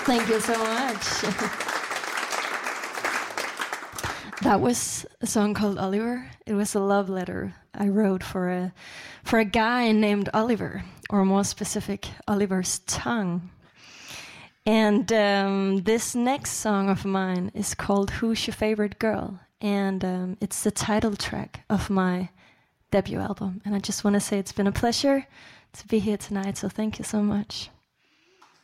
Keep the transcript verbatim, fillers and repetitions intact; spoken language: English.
Thank you so much. That was a song called Oliver. It was a love letter I wrote for a for a guy named Oliver, or more specific, Oliver's tongue. And um, this next song of mine is called Who's Your Favorite Girl? And um, it's the title track of my debut album. And I just want to say it's been a pleasure to be here tonight, so thank you so much.